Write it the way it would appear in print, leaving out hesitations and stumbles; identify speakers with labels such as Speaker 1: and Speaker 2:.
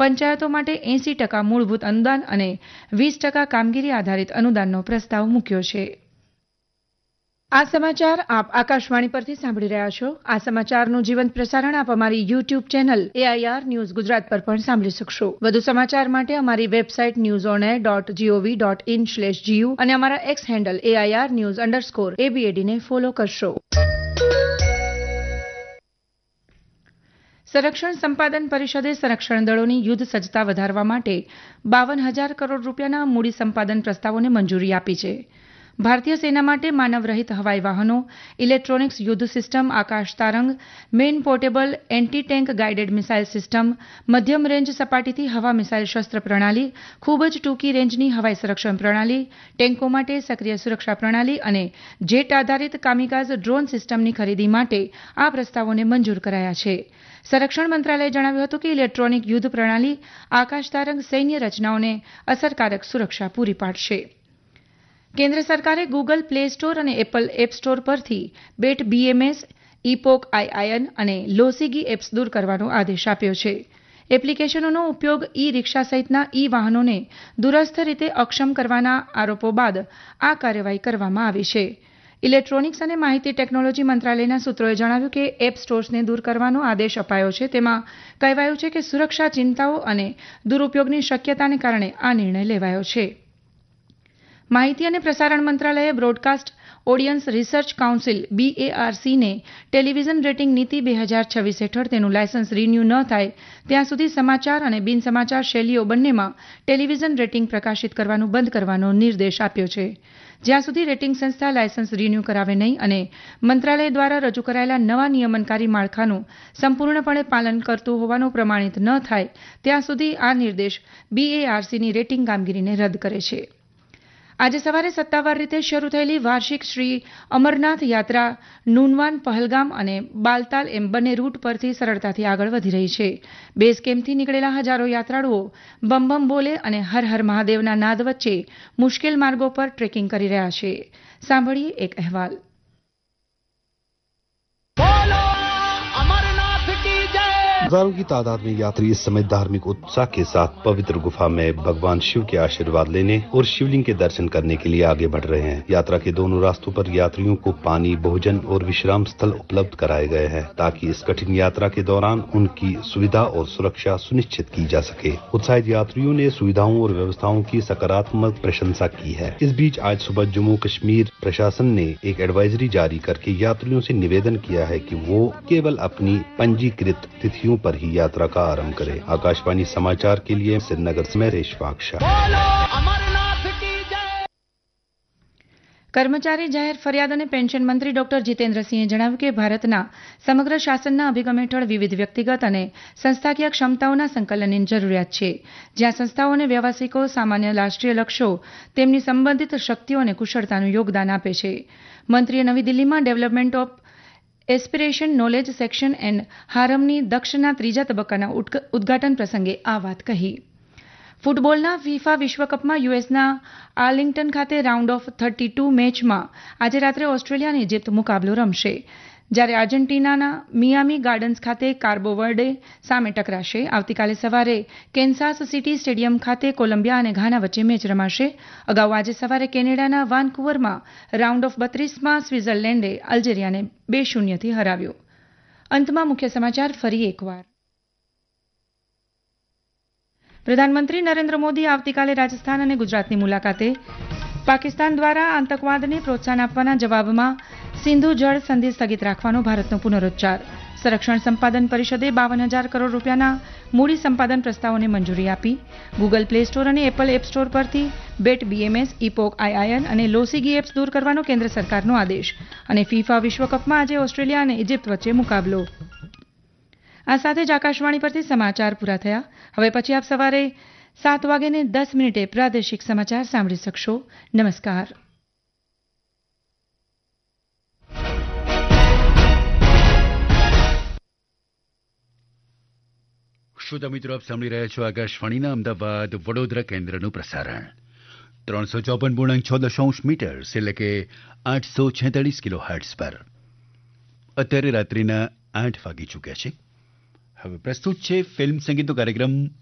Speaker 1: પંચાયતો માટે 80% મૂળભૂત અનુદાન અને 20% કામગીરી આધારિત અનુદાનનો પ્રસ્તાવ મૂક્યો છે. આ સમાચાર આપ આકાશવાણી પરથી સાંભળી રહ્યા છો. આ સમાચારનું જીવંત પ્રસારણ આપ અમારી YouTube channel AIR news Gujarat પર પણ સાંભળી શકશો. વધુ સમાચાર માટે અમારી વેબસાઇટ newsonair.gov.in/gu અને અમારા એક્સ હેન્ડલ AIR_news_ABAD ને ફોલો કરશો. સંરક્ષણ સંપાદન પરિષદે સંરક્ષણ દળોની યુદ્ધ સજ્જતા વધારવા માટે 52,000 કરોડ રૂપિયાના મૂડી સંપાદન પ્રસ્તાવોને મંજૂરી આપી છે. ભારતીય સેના માટે માનવરહિત હવાઈ વાહનો, ઇલેક્ટ્રોનિક્સ યુદ્ધ સિસ્ટમ, આકાશ તારંગ, main portable anti tank guided missile system, મધ્યમ રેન્જ સપાટીથી હવા મિસાઇલ શસ્ત્ર પ્રણાલી, ખૂબ જ ટૂંકી રેન્જની હવાઈ સંરક્ષણ પ્રણાલી, ટેન્કો માટે સક્રિય સુરક્ષા પ્રણાલી અને જેટ આધારિત કામિકાઝ ડ્રોન સિસ્ટમની ખરીદી માટે આ પ્રસ્તાવોને મંજૂર કરાયા છે. સંરક્ષણ મંત્રાલયે જણાવ્યું હતું કે ઇલેક્ટ્રોનિક યુદ્ધ પ્રણાલી આકાશ તારંગ સૈન્ય રચનાઓને અસરકારક સુરક્ષા પૂરી પાડશે. કેન્દ્ર સરકારે ગૂગલ પ્લે સ્ટોર અને એપલ એપ સ્ટોર પરથી બેટ BMS, ઇપોક IIN અને લોસીગી એપ્સ દૂર કરવાનો આદેશ આપ્યો છે. એપ્લિકેશનોનો ઉપયોગ ઈ-રિક્ષા સહિતના ઈ-વાહનોને દૂરસ્થ રીતે અક્ષમ કરવાના આરોપો બાદ આ કાર્યવાહી કરવામાં આવી છે. ઇલેક્ટ્રોનિક્સ અને માહિતી ટેકનોલોજી મંત્રાલયના સૂત્રોએ જણાવ્યું કે એપ સ્ટોર્સને દૂર કરવાનો આદેશ અપાયો છે. તેમાં કહેવાયું છે કે સુરક્ષા ચિંતાઓ અને દુરુપયોગની શક્યતાને કારણે આ નિર્ણય લેવાયો છે. માહિતી અને પ્રસારણ મંત્રાલયે broadcast audience research council BARCને television rating નીતિ 2026 હેઠળ તેનું લાયસન્સ રિન્યૂ ન થાય ત્યાં સુધી સમાચાર અને બિન સમાચાર શૈલીઓ બંનેમાં ટેલિવિઝન રેટિંગ પ્રકાશિત કરવાનું બંધ કરવાનો નિર્દેશ આપ્યો છે. જ્યાં સુધી રેટિંગ સંસ્થા લાયસન્સ રિન્યૂ કરાવે નહીં અને મંત્રાલય દ્વારા રજૂ કરાયેલા નવા નિયમનકારી માળખાનું સંપૂર્ણપણે પાલન કરતું હોવાનું પ્રમાણિત ન થાય ત્યાં સુધી આ નિર્દેશ BARCની રેટિંગ કામગીરીને રદ કરે છે. આજે સવારે સત્તાવાર રીતે શરૂ થયેલી વાર્ષિક શ્રી અમરનાથ યાત્રા નુનવાન, પહલગામ અને બાલતાલ એમ બંને રૂટ પરથી સરળતાથી આગળ વધી રહી છે. બેઝ કેમ્પથી નીકળેલા હજારો યાત્રાળુઓ બમ બમ બોલે અને હર હર મહાદેવના નાદ વચ્ચે મુશ્કેલ માર્ગો પર ટ્રેકિંગ કરી રહ્યા છે. સાંભળીએ એક અહેવાલ.
Speaker 2: हजारों की तादाद में यात्री इस समय धार्मिक उत्साह के साथ पवित्र गुफा में भगवान शिव के आशीर्वाद लेने और शिवलिंग के दर्शन करने के लिए आगे बढ़ रहे हैं. यात्रा के दोनों रास्तों पर यात्रियों को पानी, भोजन और विश्राम स्थल उपलब्ध कराए गए हैं ताकि इस कठिन यात्रा के दौरान उनकी सुविधा और सुरक्षा सुनिश्चित की जा सके. उत्साहित यात्रियों ने सुविधाओं और व्यवस्थाओं की सकारात्मक प्रशंसा की है. इस बीच आज सुबह जम्मू कश्मीर प्रशासन ने एक एडवाइजरी जारी करके यात्रियों से निवेदन किया है कि वो केवल अपनी पंजीकृत तिथियों पर ही यात्रा का आरंभ करें. आकाशवाणी समाचार के लिए श्रीनगर से मैं रेशवाक्षा.
Speaker 1: કર્મચારી જાહેર ફરિયાદ અને પેન્શન મંત્રી ડોક્ટર જીતેન્દ્રસિંહે જણાવ્યું કે ભારતના સમગ્ર શાસનના અભિગમ હેઠળ વિવિધ વ્યક્તિગત અને સંસ્થાકીય ક્ષમતાઓના સંકલનની જરૂરિયાત છે. જ્યાં સંસ્થાઓ અને વ્યવસાયિકો સામાન્ય રાષ્ટ્રીય લક્ષ્યો તેમની સંબંધિત શક્તિઓ અને કુશળતાનું યોગદાન આપે છે. મંત્રીએ નવી દિલ્હીમાં development of aspiration knowledge section and હારમની દક્ષના 3જા તબક્કાના ઉદ્ઘાટન પ્રસંગે આ વાત કહી. ફૂટબોલના ફીફા વિશ્વકપમાં યુએસના આર્લિંગ્ટન ખાતે રાઉન્ડ ઓફ 32 મેચમાં આજે રાત્રે ઓસ્ટ્રેલિયા અને ઇજિપ્ત મુકાબલો રમશે. જ્યારે આર્જેન્ટિનાના મિયામી ગાર્ડન્સ ખાતે કાર્બો વર્ડે સામે ટકરાશે. આવતીકાલે સવારે કેન્સાસ સિટી સ્ટેડિયમ ખાતે કોલંબિયા અને ઘાના વચ્ચે મેચ રમાશે. અગાઉ આજે સવારે કેનેડાના વાનકુવરમાં રાઉન્ડ ઓફ 32માં સ્વિટ્ઝરલેન્ડે અલ્જેરિયાને 2-0થી હરાવ્યો. અંતમાં મુખ્ય સમાચાર ફરી એકવાર. પ્રધાનમંત્રી નરેન્દ્ર મોદી આવતીકાલે રાજસ્થાન અને ગુજરાતની મુલાકાતે. પાકિસ્તાન દ્વારા આતંકવાદને પ્રોત્સાહન આપવાના જવાબમાં સિંધુ જળ સંધિ સ્થગિત રાખવાનો ભારતનો પુનરોચ્ચાર. સંરક્ષણ સંપાદન પરિષદે 52,000 કરોડ રૂપિયાના મૂડી સંપાદન પ્રસ્તાવોને મંજૂરી આપી. ગૂગલ પ્લે સ્ટોર અને એપલ એપ સ્ટોર પરથી બેટ BMS, ઇપોક IIN અને લોસીગી એપ્સ દૂર કરવાનો કેન્દ્ર સરકારનો આદેશ. અને ફીફા વિશ્વકપમાં આજે ઓસ્ટ્રેલિયા અને ઇજિપ્ત વચ્ચે મુકાબલો. આ સાથે જ આકાશવાણી પરથી સમાચાર પૂરા થયા. હવે પછી આપ સવારે 7:10 પ્રાદેશિક સમાચાર સાંભળી શકશો. નમસ્કાર.
Speaker 3: શ્રોતા મિત્રો, આપ સાંભળી રહ્યા છો આકાશવાણીના અમદાવાદ વડોદરા કેન્દ્રનું પ્રસારણ 354.6 મીટર્સ એટલે કે 846 કિલોહર્ટ્ઝ પર. અત્યારે રાત્રિના 8 વાગી ચૂક્યા છે. હવે પ્રસ્તુત છે ફિલ્મ સંગીતનો કાર્યક્રમ